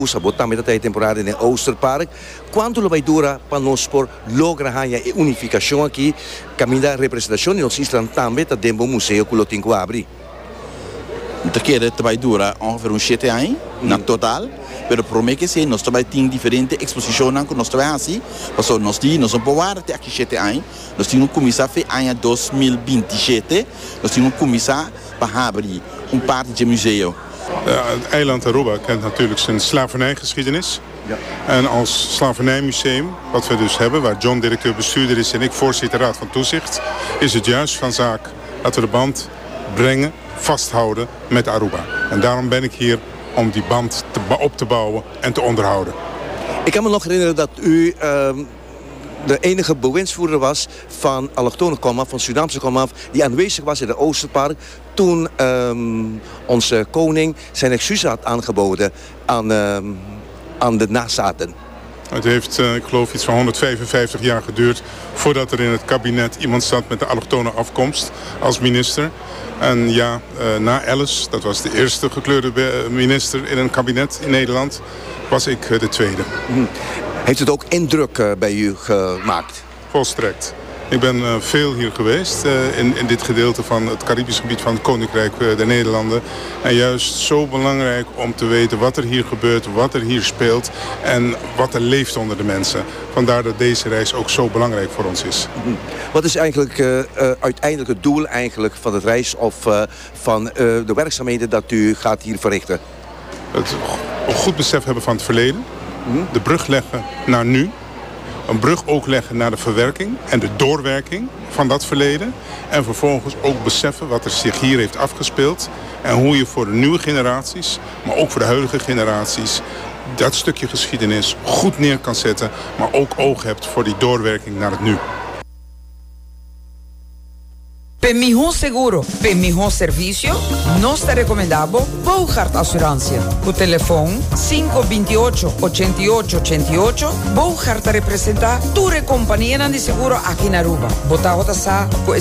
Sabotame da temporada in Oosterpark. Quanto lo vai dura para nós por logra a unificação aqui, caminha representação e nós estamos também da dentro do museu que lo tem que abrir. Te vai dura ongeveer 7 anos na total. Pero promete que se nós também tem diferente exposição que nós também assim, porque nós não podemos até aqui 7 anos. Nós temos começar a em 2027. Nós temos começar para abrir parte de museu. Het eiland Aruba kent natuurlijk zijn slavernijgeschiedenis. Ja. En als slavernijmuseum, wat we dus hebben, waar John directeur-bestuurder is en ik voorzitter raad van toezicht, is het juist van zaak dat we de band brengen, vasthouden met Aruba. En daarom ben ik hier om die band op te bouwen en te onderhouden. Ik kan me nog herinneren dat u de enige bewindsvoerder was van allochtone komaf, van Surinaamse komaf, die aanwezig was in de Oosterpark toen onze koning zijn excuses had aangeboden aan de nazaten. Het heeft, ik geloof, iets van 155 jaar geduurd voordat er in het kabinet iemand zat met de allochtone afkomst als minister. En ja, na Ellis, dat was de eerste gekleurde minister in een kabinet in Nederland, was ik de tweede. Heeft het ook indruk bij u gemaakt? Volstrekt. Ik ben veel hier geweest in dit gedeelte van het Caribisch gebied van het Koninkrijk der Nederlanden. En juist zo belangrijk om te weten wat er hier gebeurt, wat er hier speelt en wat er leeft onder de mensen. Vandaar dat deze reis ook zo belangrijk voor ons is. Wat is eigenlijk uiteindelijk het doel eigenlijk van het reis of van de werkzaamheden dat u gaat hier verrichten? Een goed besef hebben van het verleden. De brug leggen naar nu. Een brug ook leggen naar de verwerking en de doorwerking van dat verleden. En vervolgens ook beseffen wat er zich hier heeft afgespeeld. En hoe je voor de nieuwe generaties, maar ook voor de huidige generaties, dat stukje geschiedenis goed neer kan zetten. Maar ook oog hebt voor die doorwerking naar het nu. Per mejor seguro, per mejor servicio, nós te recomendamos Bogart Assurantia. O telefone 528-8888. Bogart representa tu companhia de seguro aqui na Aruba. Bota